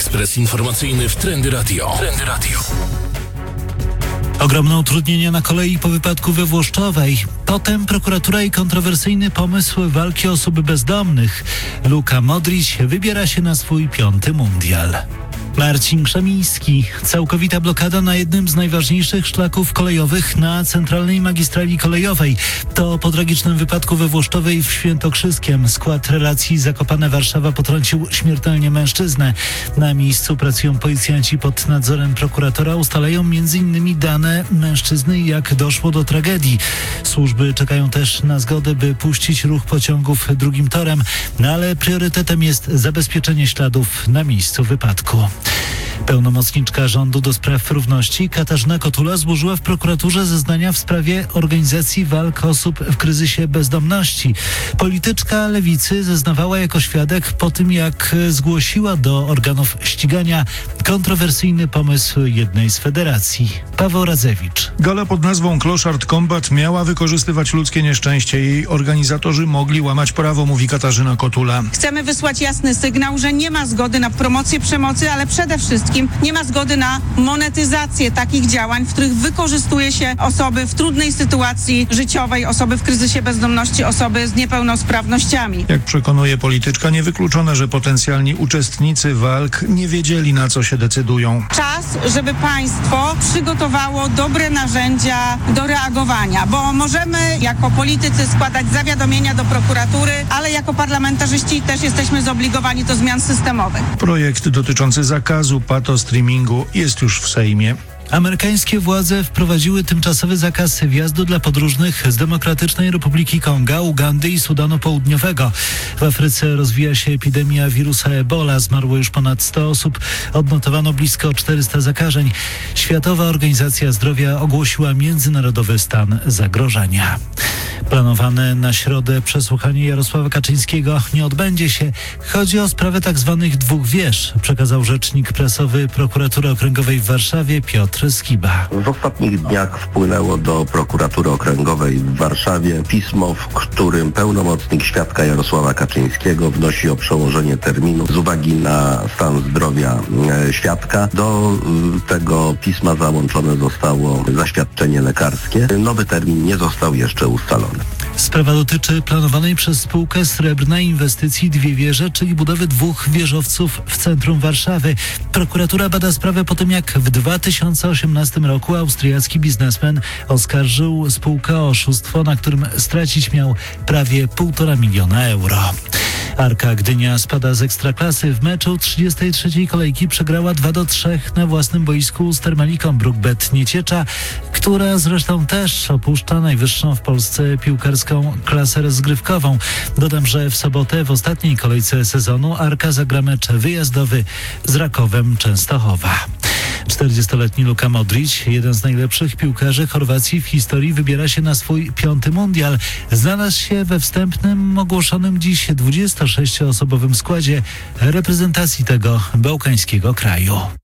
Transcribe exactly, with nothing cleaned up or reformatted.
Ekspres informacyjny w Trendy Radio. Trendy Radio. Ogromne utrudnienia na kolei po wypadku we Włoszczowej. Potem prokuratura i kontrowersyjny pomysł walki osób bezdomnych. Luka Modrić wybiera się na swój piąty mundial. Marcin Krzemiński. Całkowita blokada na jednym z najważniejszych szlaków kolejowych na centralnej magistrali kolejowej. To po tragicznym wypadku we Włoszczowej w Świętokrzyskiem. Skład relacji Zakopane-Warszawa potrącił śmiertelnie mężczyznę. Na miejscu pracują policjanci pod nadzorem prokuratora. Ustalają między innymi dane mężczyzny, jak doszło do tragedii. Służby czekają też na zgodę, by puścić ruch pociągów drugim torem, no ale priorytetem jest zabezpieczenie śladów na miejscu wypadku. Pełnomocniczka rządu do spraw równości Katarzyna Kotula złożyła w prokuraturze zeznania w sprawie organizacji walk osób w kryzysie bezdomności. Polityczka lewicy zeznawała jako świadek po tym, jak zgłosiła do organów ścigania kontrowersyjny pomysł jednej z federacji. Paweł Radzewicz. Gala pod nazwą Kloszard Combat miała wykorzystywać ludzkie nieszczęście. Jej organizatorzy mogli łamać prawo, mówi Katarzyna Kotula. Chcemy wysłać jasny sygnał, że nie ma zgody na promocję przemocy, ale przede wszystkim nie ma zgody na monetyzację takich działań, w których wykorzystuje się osoby w trudnej sytuacji życiowej, osoby w kryzysie bezdomności, osoby z niepełnosprawnościami. Jak przekonuje polityczka, niewykluczone, że potencjalni uczestnicy walk nie wiedzieli, na co się decydują. Czas, żeby państwo przygotowało dobre narzędzia do reagowania, bo możemy jako politycy składać zawiadomienia do prokuratury, ale jako parlamentarzyści też jesteśmy zobligowani do zmian systemowych. Projekt dotyczący zakazu patostreamingu jest już w Sejmie. Amerykańskie władze wprowadziły tymczasowy zakaz wjazdu dla podróżnych z Demokratycznej Republiki Konga, Ugandy i Sudanu Południowego. W Afryce rozwija się epidemia wirusa Ebola. Zmarło już ponad sto osób. Odnotowano blisko czterysta zakażeń. Światowa Organizacja Zdrowia ogłosiła międzynarodowy stan zagrożenia. Planowane na środę przesłuchanie Jarosława Kaczyńskiego nie odbędzie się. Chodzi o sprawę tak zwanych dwóch wież, przekazał rzecznik prasowy Prokuratury Okręgowej w Warszawie Piotr Skiba. W ostatnich dniach wpłynęło do Prokuratury Okręgowej w Warszawie pismo, w którym pełnomocnik świadka Jarosława Kaczyńskiego wnosi o przełożenie terminu z uwagi na stan zdrowia świadka. Do tego pisma załączone zostało zaświadczenie lekarskie. Nowy termin nie został jeszcze ustalony. Sprawa dotyczy planowanej przez spółkę Srebrna inwestycji Dwie Wieże, czyli budowy dwóch wieżowców w centrum Warszawy. Prokuratura bada sprawę po tym, jak w dwa tysiące osiemnastym roku austriacki biznesmen oskarżył spółkę o oszustwo, na którym stracić miał prawie półtora miliona euro. Arka Gdynia spada z Ekstraklasy. W meczu trzydziestej trzeciej kolejki przegrała dwa do trzech na własnym boisku z Termaliką Bruk-Bet Nieciecza, która zresztą też opuszcza najwyższą w Polsce piłkarską klasę rozgrywkową. Dodam, że w sobotę w ostatniej kolejce sezonu Arka zagra mecz wyjazdowy z Rakowem Częstochowa. czterdziestoletni Luka Modrić, jeden z najlepszych piłkarzy Chorwacji w historii, wybiera się na swój piąty mundial. Znalazł się we wstępnym, ogłoszonym dziś dwudziestosześcioosobowym składzie reprezentacji tego bałkańskiego kraju.